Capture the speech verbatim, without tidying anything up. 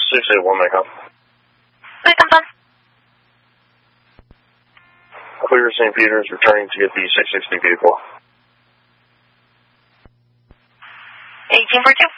six eight one, Mike up. Mike, I'm done. Clear Saint Peter's, returning to get the six sixty vehicle. eighteen forty-two.